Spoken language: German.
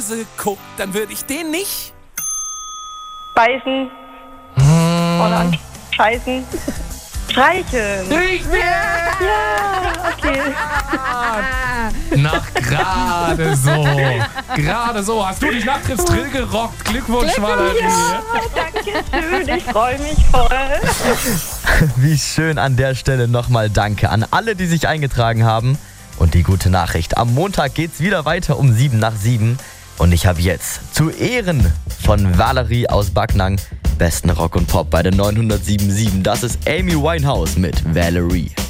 böse guckt, dann würde ich den nicht... Beißen. Oder scheißen. Streicheln. Nicht mehr! Ja, okay. Nach gerade so. Hast du dich nach Trips Drill gerockt? Glückwunsch, Valerie. Ja, danke schön. Ich freue mich voll. Wie schön an der Stelle nochmal Danke an alle, die sich eingetragen haben. Und die gute Nachricht, am Montag geht's wieder weiter um 7 nach 7. Und ich habe jetzt zu Ehren von Valerie aus Backnang besten Rock und Pop bei der 907.7. Das ist Amy Winehouse mit Valerie.